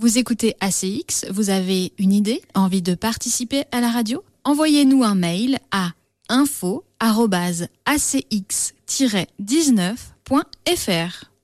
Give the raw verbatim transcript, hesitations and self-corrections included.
Vous écoutez A C X, vous avez une idée, envie de participer à la radio ? Envoyez-nous un mail à info arobase a c x tiret dix-neuf point f r.